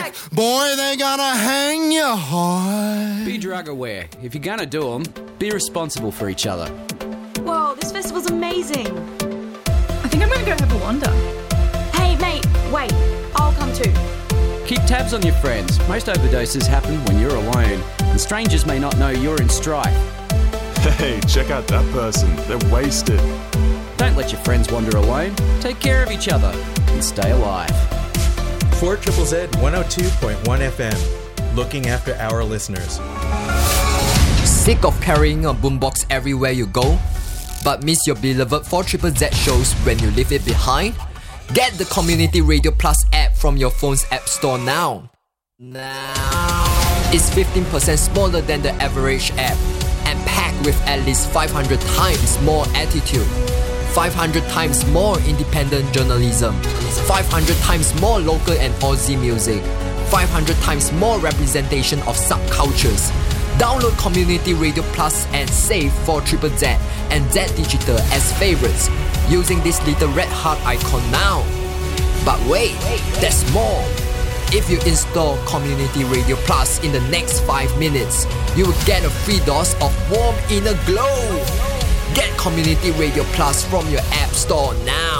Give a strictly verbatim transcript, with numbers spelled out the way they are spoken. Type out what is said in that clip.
back. Boy, they gonna hang you high. Be drug aware. If you're gonna do them, be responsible for each other. Whoa, this festival's amazing. I think I'm gonna go have a wander. Hey, mate, wait. I'll come too. Keep tabs on your friends. Most overdoses happen when you're alone, and strangers may not know you're in strife. Hey, check out that person. They're wasted. Don't let your friends wander alone. Take care of each other and stay alive. four Z Z Z one oh two point one F M. Looking after our listeners. Sick of carrying a boombox everywhere you go? But miss your beloved four Z Z Z shows when you leave it behind? Get the Community Radio Plus app from your phone's app store now. Now. It's fifteen percent smaller than the average app and packed with at least five hundred times more attitude, five hundred times more independent journalism, five hundred times more local and Aussie music, five hundred times more representation of subcultures. Download Community Radio Plus and save for Z Z Z and Z Digital as favorites using this little red heart icon now. But wait, there's more. If you install Community Radio Plus in the next five minutes, you will get a free dose of warm inner glow. Get Community Radio Plus from your app store now.